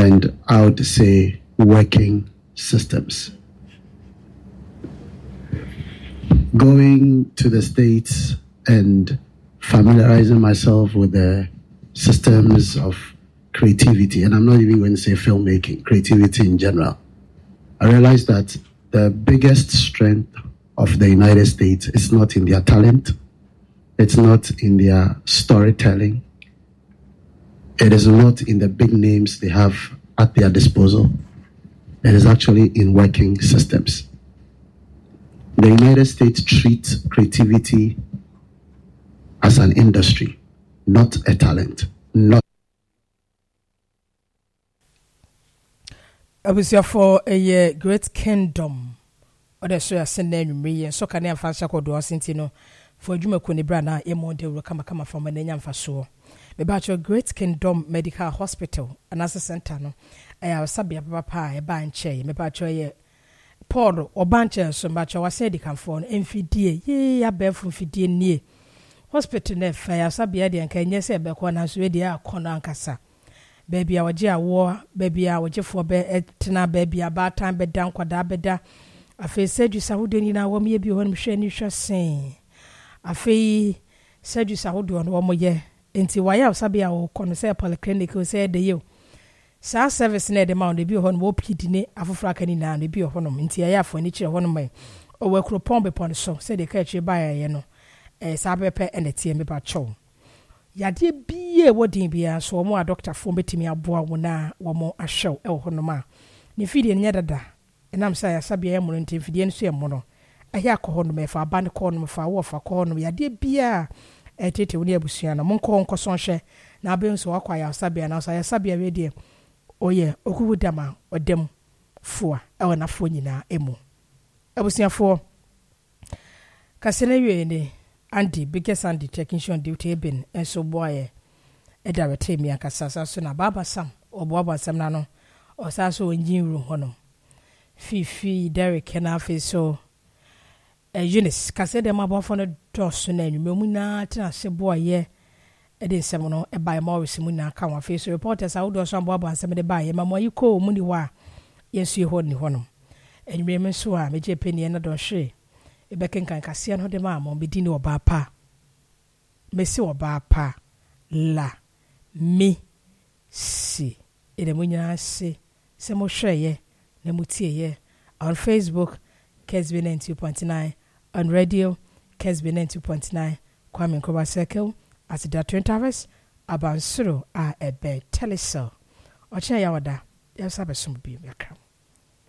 and I would say working systems. Going to the States and familiarizing myself with the systems of creativity, and I'm not even going to say filmmaking, creativity in general, I realized that the biggest strength of the United States is not in their talent, it's not in their storytelling, it is not in the big names they have at their disposal, it is actually in working systems. The United States treats creativity as an industry, not a talent. Not I was here for a great kingdom. Other so I send me so can I fancy called Sintino for Juma Kunibrana, a more will come from a name for sure. About your great kingdom medical hospital, and as a center, I have Sabia Papa, a band chair, about your Paul or Bancher, so much I was said it can phone, MFD, ye, a bear from Fidi near hospital nef, I have Sabia and can yes, a bequan as ready a corner baby our dear war, baby our Jeff tina baby about time bed down quadabeda. I feel said you saw doing our me be when machine you shall sing. I feel said you saw do on 1 more year. Into why I sabia or connoisseur polyclinic said the you. Sa service near the mount, the be on whoop kidney, Afracani now, the be honum, into a for nature one of my or work upon upon so, said the catch you by a yeno, a sabepe and a TM about chow. Yadi be a wedding be a so more doctor for me to me a boa wona one more a show, El Honoma. Nifidi and yada. And I'm saying, Sabia Emerald, if you didn't mono. I hear corn me for a band corn for a wolf for corn. Yadi be a tete near Busiana, Monco on Cossonche. Now being so acquire Sabia, and I say Sabia radio. Oh, yeah, Okudama or dem for our Nafonina emo. I was here for Cassene. Andy, biggest Andy technician duty bin, and so boy, a direct me a Cassasa, sooner Baba Sam, or Baba Samnano, or Sasso in Jim Room Honor. Fifi, Derek, and I so a Eunice, Cassette, my boy for a dozen, and Mumina, Tana, boy, yeah, it is seminal, a by Morris Muna, come face reporters, outdoor some Baba and some of the buy, and Mamma, you call Muniwa, yes, you hold me honor. And remember, so I made a penny another share. Ebekin kan kase no de ma mo bedi ni oba pa mesi oba pa la mi si ede mo nyina se se mo hweye na mo tie on Facebook Kesbi 92.9 on radio Kesbi 92.9 Kwame Nkrumah Circle at the Twin Towers Abansoro a ebe telecell ocha ya wada ya sabe sum bi mekra